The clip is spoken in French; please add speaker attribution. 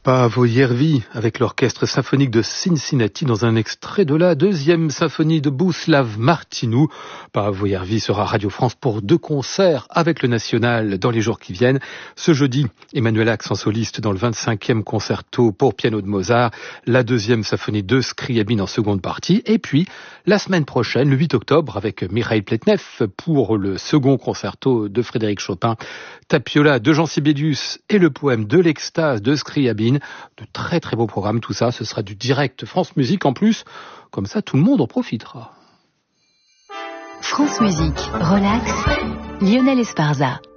Speaker 1: Paavo Järvi avec l'orchestre symphonique de Cincinnati dans un extrait de la deuxième symphonie de Bohuslav Martinu. Paavo Järvi sera à Radio France pour 2 concerts avec le National dans les jours qui viennent. Ce jeudi, Emmanuel Ax en soliste dans le 25e concerto pour piano de Mozart, la deuxième symphonie de Scriabine en seconde partie. Et puis, la semaine prochaine, le 8 octobre, avec Mikhail Pletnev pour le second concerto de Frédéric Chopin, Tapiola de Jean Sibelius et le poème de l'extase de Scriabine. De très très beaux programmes, tout ça, ce sera du direct France Musique en plus, comme ça tout le monde en profitera.
Speaker 2: France Musique, relax, Lionel Esparza.